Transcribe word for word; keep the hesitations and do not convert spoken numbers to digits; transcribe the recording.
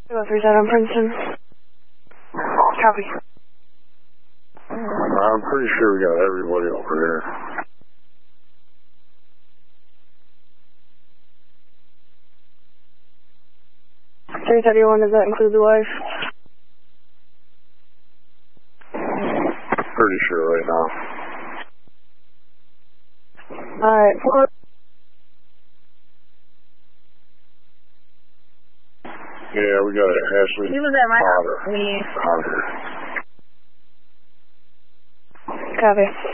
Go three seven Princeton. Copy. I'm pretty sure we got everybody over here. three thirty-one, does that include the wife? Pretty sure right now. Alright, four. Yeah, we got it, Ashley. He was at my Potter. house. We... Potter. Copy.